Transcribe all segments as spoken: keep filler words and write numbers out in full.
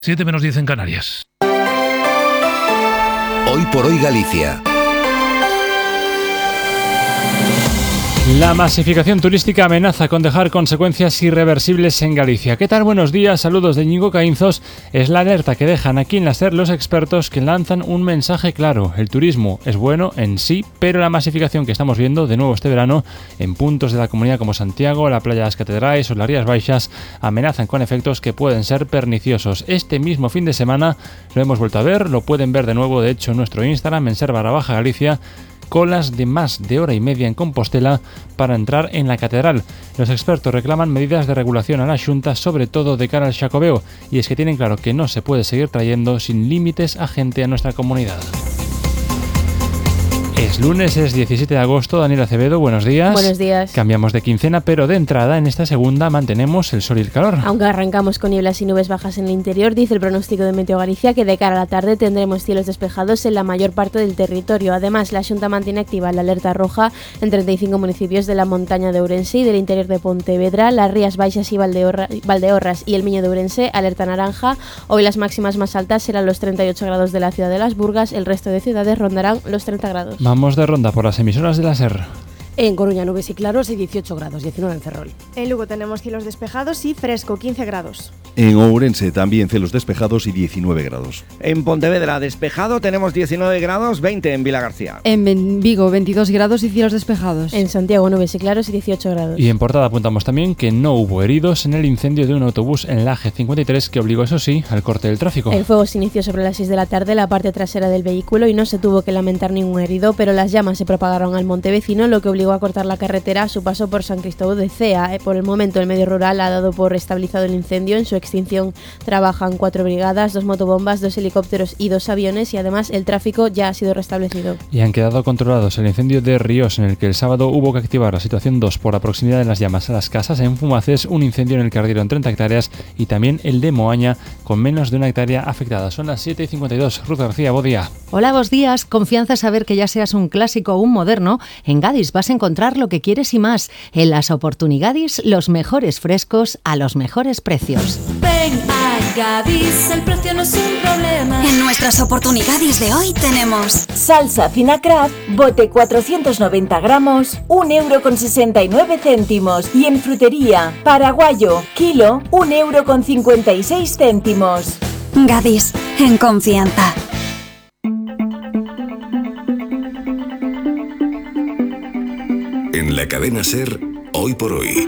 siete menos diez en Canarias. Hoy por hoy Galicia. La masificación turística amenaza con dejar consecuencias irreversibles en Galicia. ¿Qué tal? Buenos días, saludos de Íñigo Caínzos. Es la alerta que dejan aquí en la SER los expertos que lanzan un mensaje claro. El turismo es bueno en sí, pero la masificación que estamos viendo de nuevo este verano en puntos de la comunidad como Santiago, la playa de las Catedrales o las Rías Baixas amenazan con efectos que pueden ser perniciosos. Este mismo fin de semana lo hemos vuelto a ver, lo pueden ver de nuevo de hecho en nuestro Instagram, en SER barra baja Galicia. Colas de más de hora y media en Compostela para entrar en la catedral. Los expertos reclaman medidas de regulación a la Xunta, sobre todo de cara al Xacobeo, y es que tienen claro que no se puede seguir trayendo sin límites a gente a nuestra comunidad. Es lunes, es diecisiete de agosto. Daniel Acevedo, buenos días. Buenos días. Cambiamos de quincena, pero de entrada en esta segunda mantenemos el sol y el calor. Aunque arrancamos con nieblas y nubes bajas en el interior, dice el pronóstico de Meteo Galicia que de cara a la tarde tendremos cielos despejados en la mayor parte del territorio. Además, la Xunta mantiene activa la alerta roja en treinta y cinco municipios de la montaña de Ourense y del interior de Pontevedra. Las Rías Baixas y Valdeorra, Valdeorras y el Miño de Ourense, alerta naranja. Hoy las máximas más altas serán los treinta y ocho grados de la ciudad de Las Burgas, el resto de ciudades rondarán los treinta grados. Vamos de ronda por las emisoras de la SER. En Coruña nubes y claros y dieciocho grados, diecinueve en Ferrol. En Lugo tenemos cielos despejados y fresco, quince grados. En Ourense también cielos despejados y diecinueve grados. En Pontevedra despejado tenemos diecinueve grados, veinte en Vilagarcía. En Vigo veintidós grados y cielos despejados. En Santiago nubes y claros y dieciocho grados. Y en portada apuntamos también que no hubo heridos en el incendio de un autobús en la G cincuenta y tres que obligó, eso sí, al corte del tráfico. El fuego se inició sobre las seis de la tarde en la parte trasera del vehículo y no se tuvo que lamentar ningún herido, pero las llamas se propagaron al monte vecino, lo que obligó a cortar la carretera a su paso por San Cristóbal de Cea. Por el momento el medio rural ha dado por estabilizado el incendio. En su extinción trabajan cuatro brigadas, dos motobombas, dos helicópteros y dos aviones, y además el tráfico ya ha sido restablecido. Y han quedado controlados el incendio de Ríos, en el que el sábado hubo que activar la situación dos por la proximidad de las llamas a las casas. En Fumaces, un incendio en el que ardieron treinta hectáreas, y también el de Moaña, con menos de una hectárea afectada. Son las siete y cincuenta y dos. Ruth García, buen día. Hola, buenos días. Confianza saber que ya seas un clásico o un moderno. En Gadis vas a encontrar lo que quieres y más. En las Oportunigadis, los mejores frescos a los mejores precios. Ven a Gadis, el precio no es un problema. En nuestras Oportunigadis de hoy tenemos salsa fina Kraft, bote cuatrocientos noventa gramos, un euro con sesenta y nueve céntimos. Y en frutería, paraguayo, kilo, un euro con cincuenta y seis céntimos. Gadis, en confianza. En la cadena SER, hoy por hoy.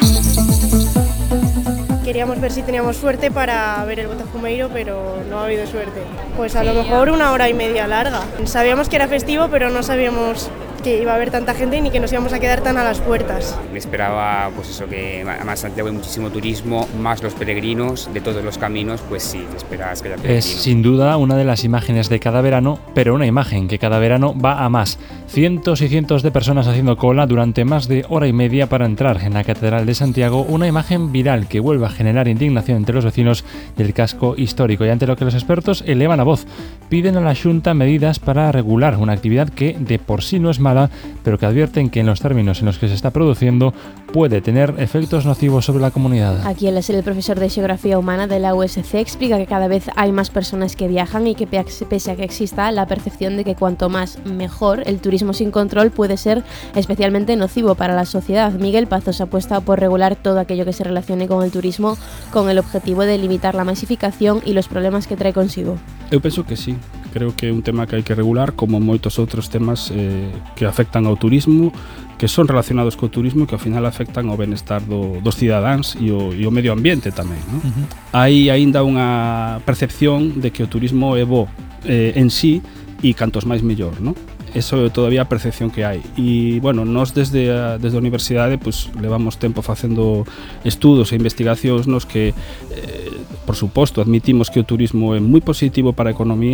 Queríamos ver si teníamos suerte para ver el Botafumeiro, pero no ha habido suerte. Pues a lo mejor una hora y media larga. Sabíamos que era festivo, pero no sabíamos que iba a haber tanta gente ni que nos íbamos a quedar tan a las puertas. Me esperaba, pues eso, que además Santiago hay muchísimo turismo, más los peregrinos de todos los caminos, pues sí, te esperas que haya peregrinos. Es sin duda una de las imágenes de cada verano, pero una imagen que cada verano va a más. Cientos y cientos de personas haciendo cola durante más de hora y media para entrar en la Catedral de Santiago, una imagen viral que vuelve a generar indignación entre los vecinos del casco histórico, y ante lo que los expertos elevan la voz. Piden a la Xunta medidas para regular una actividad que de por sí no es mala, pero que advierten que en los términos en los que se está produciendo puede tener efectos nocivos sobre la comunidad. Aquí el el profesor de Geografía Humana de la U S C explica que cada vez hay más personas que viajan y que pese a que exista la percepción de que cuanto más mejor, el turismo sin control puede ser especialmente nocivo para la sociedad. Miguel Pazos apuesta por regular todo aquello que se relacione con el turismo con el objetivo de limitar la masificación y los problemas que trae consigo. Eu penso que sí, creo que é un tema que hai que regular, como moitos outros temas eh, que afectan ao turismo, que son relacionados co turismo e que ao final afectan ao benestar do, dos cidadáns e o, e o medio ambiente tamén, ¿no? Uh-huh. Hai aínda unha percepción de que o turismo é bo eh, en sí e cantos máis mellor, ¿no? Eso é todavía a percepción que hai. E, bueno, nós desde a, desde a universidade pues, levamos tempo facendo estudos e investigacións nos que, eh, por suposto, admitimos que o turismo é moi positivo para a economía,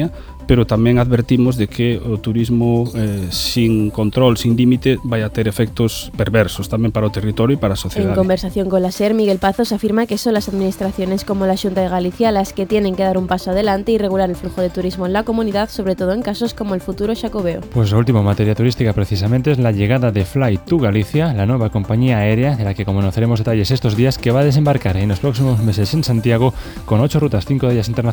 pero tamén advertimos de que o turismo eh, sin control, sin límite, vai a ter efectos perversos tamén para o territorio e para a sociedade. En conversación con la SER, Miguel Pazos afirma que son las administraciones como la Xunta de Galicia las que tienen que dar un paso adelante y regular el flujo de turismo en la comunidad, sobre todo en casos como el futuro Xacobeo. Pues lo último en materia turística precisamente es la llegada de Fly to Galicia, la nueva compañía aérea de la que conoceremos detalles estos días, que va a desembarcar en los próximos meses en Santiago con ocho rutas, cinco de ellas internacionales